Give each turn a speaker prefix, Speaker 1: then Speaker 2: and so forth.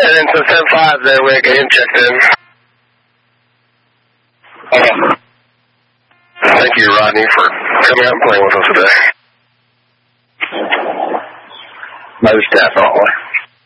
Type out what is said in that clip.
Speaker 1: And then to 10-5 there, we're getting checked in. Thank you, Rodney, for coming out and playing with us today.
Speaker 2: Most definitely.